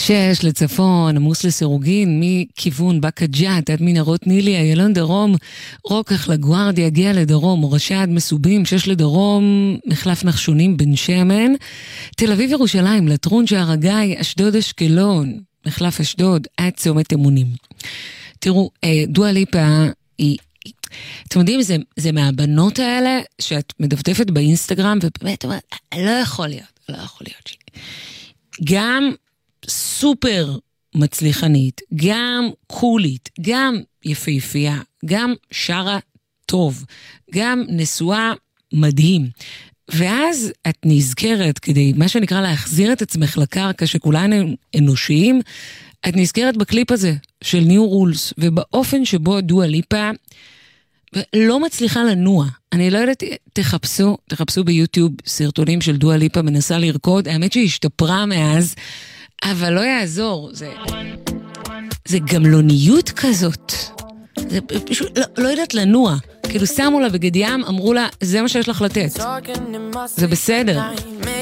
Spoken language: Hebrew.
6 לצפון, עמוס לסירוגין, מכיוון בקה ג'ת עד מנהרות נילי, איילון דרום, רוקח לגוארדיה, הגיע לדרום, מורשה עד מסובים, 6 לדרום, מחלף נחשונים בן שמן, תל אביב ירושלים, לטרון שער הגיא, אשדוד אשקלון, מחלף אשדוד, עד צומת אמונים. תראו, דואה ליפה היא, אתם יודעים, זה מהבנות האלה שאת מדפדפת באינסטגרם, ובאמת אומרת, לא יכול להיות. גם סופר מצליחנית, גם קולית, גם יפהפייה, גם שרה טוב, גם נשואה מדהים. ואז את נזכרת, כדי מה שנקרא להחזיר את עצמך לקרקע שכולנו אנושיים, את נזכרת בקליפ הזה של ניו רולס, ובאופן שבו דואה ליפה לא מצליחה לנוע. אני לא יודעת, תחפשו ביוטיוב סרטונים של דואה ליפה מנסה לרקוד, האמת שהיא השתפרה מאז, אבל לא יעזור, זה גמלוניות כזאת, זה פשוט לא יודעת לנוע, כאילו שמו לה בגד ים, אמרו לה, זה מה שיש לך לתת, זה בסדר.